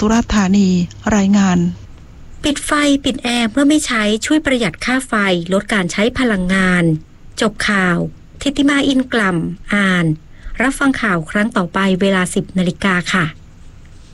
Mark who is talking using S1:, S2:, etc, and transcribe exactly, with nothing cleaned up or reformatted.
S1: สุราษฎร์ธานีรายงาน
S2: ปิดไฟปิดแอร์เมื่อไม่ใช้ช่วยประหยัดค่าไฟลดการใช้พลังงานจบข่าวทิติมาอินกล่ำอ่านรับฟังข่าวครั้งต่อไปเวลา สิบนาฬิกา ค่ะ